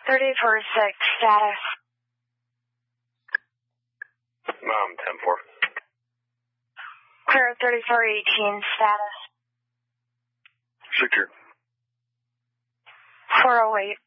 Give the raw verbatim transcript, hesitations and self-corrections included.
thirty-four six, status. Um, ten four. Clear thirty-four eighteen, status. Secure. four oh eight.